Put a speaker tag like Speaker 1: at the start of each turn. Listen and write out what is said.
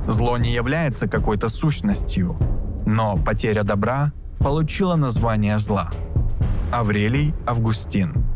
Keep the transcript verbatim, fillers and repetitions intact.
Speaker 1: Зло не является какой-то сущностью, но потеря добра получила название зла. Аврелий Августин.